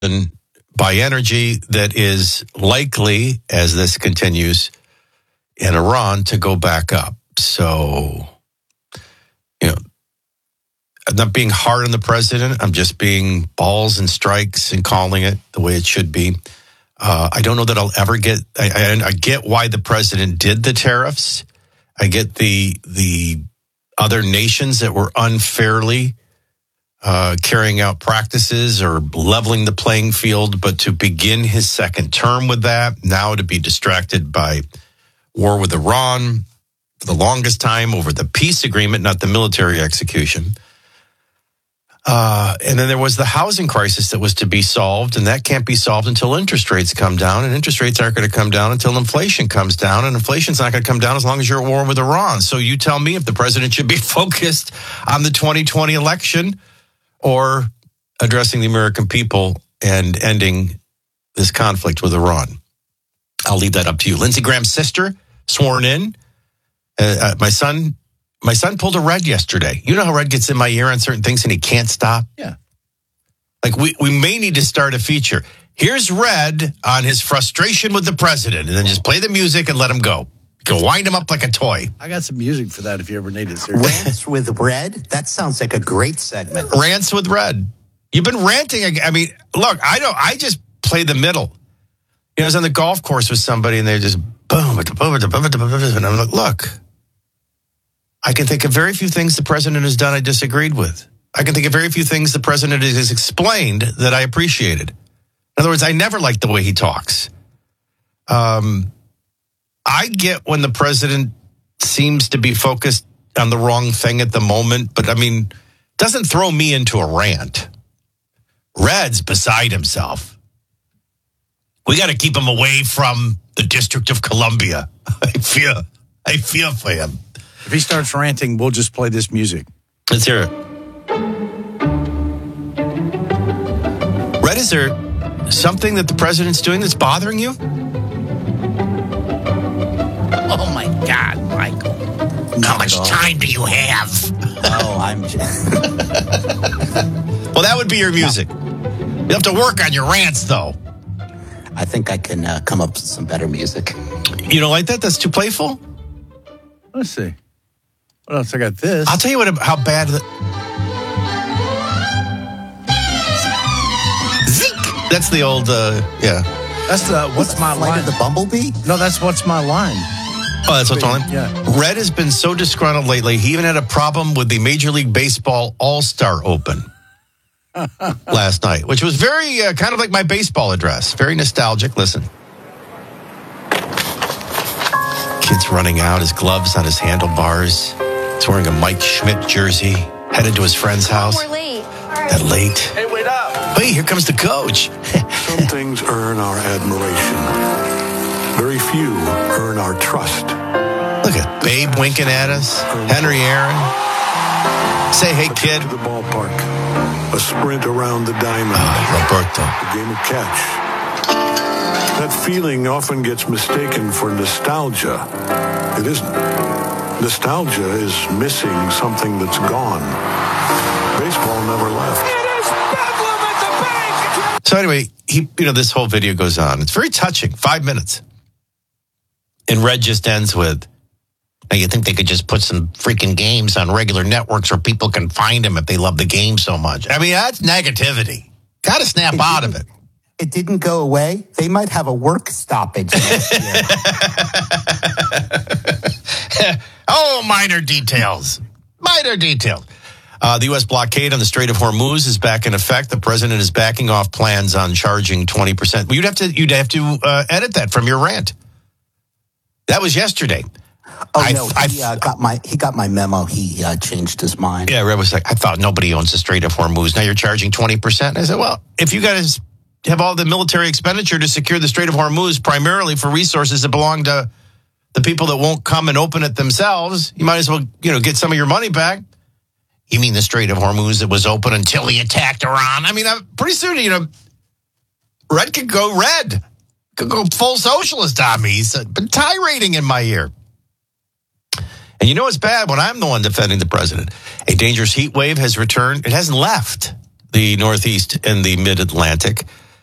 by energy that is likely, as this continues in Iran, to go back up. So, I'm not being hard on the president. I'm just being balls and strikes and calling it the way it should be. I don't know that I'll ever get. I get why the president did the tariffs. I get the other nations that were unfairly carrying out practices or leveling the playing field, but to begin his second term with that, now to be distracted by war with Iran for the longest time over the peace agreement, not the military execution. And then there was the housing crisis that was to be solved, and that can't be solved until interest rates come down, and interest rates aren't going to come down until inflation comes down, and inflation's not going to come down as long as you're at war with Iran. So you tell me if the president should be focused on the 2020 election or addressing the American people and ending this conflict with Iran. I'll leave that up to you. Lindsey Graham's sister, sworn in. My son pulled a Red yesterday. You know how Red gets in my ear on certain things and he can't stop? Yeah. Like we may need to start a feature. Here's Red on his frustration with the president, and then just play the music and let him go. You can wind him up like a toy. I got some music for that if you ever need it, sir. Rants with Red? That sounds like a great segment. Rants with Red. You've been ranting. I mean, look, I just play the middle. I was on the golf course with somebody, and they just boom, and I'm like, look, I can think of very few things the president has done I disagreed with. I can think of very few things the president has explained that I appreciated. In other words, I never liked the way he talks. I get when the president seems to be focused on the wrong thing at the moment, but doesn't throw me into a rant. Red's beside himself. We got to keep him away from the District of Columbia. I feel for him. If he starts ranting, we'll just play this music. Let's hear it. Red, is there something that the president's doing that's bothering you? Oh, my God, Michael. How much time do you have? Well, that would be your music. You have to work on your rants, though. I think I can come up with some better music. You don't like that? That's too playful? Let's see. What else? I got this. I'll tell you how bad... Zeke! That's the old, yeah. That's the What's My Flight Line? of the Bumblebee? No, that's What's My Line. Oh, that's what's on. Yeah. Red has been so disgruntled lately. He even had a problem with the Major League Baseball All-Star Open last night, which was very kind of like my baseball address. Very nostalgic. Listen. Kid's running out, his gloves on his handlebars. He's wearing a Mike Schmidt jersey, headed to his friend's house. We're late. At late. Hey, wait up. Wait, here comes the coach. Some things earn our admiration. Very few earn our trust. Look at Babe winking at us. Henry Aaron. Say, hey, kid. To the ballpark. A sprint around the diamond. Roberto. A game of catch. That feeling often gets mistaken for nostalgia. It isn't. Nostalgia is missing something that's gone. Baseball never left. So anyway, this whole video goes on. It's very touching. 5 minutes. And Red just ends with, now you think they could just put some freaking games on regular networks where people can find them if they love the game so much? That's negativity. Got to snap out of it. It didn't go away. They might have a work stoppage next year. Oh, minor details. Minor details. The U.S. blockade on the Strait of Hormuz is back in effect. The president is backing off plans on charging 20%. Well, you'd have to edit that from your rant. That was yesterday. He got my memo. He changed his mind. Yeah, Red was like, I thought nobody owns the Strait of Hormuz. Now you're charging 20%. And I said, well, if you guys have all the military expenditure to secure the Strait of Hormuz, primarily for resources that belong to the people that won't come and open it themselves, you might as well, get some of your money back. You mean the Strait of Hormuz that was open until he attacked Iran? Pretty soon, Red could go red. Could go full socialist on me. He's been tirading in my ear. And it's bad when I'm the one defending the president. A dangerous heat wave has returned. It hasn't left the Northeast and the Mid-Atlantic.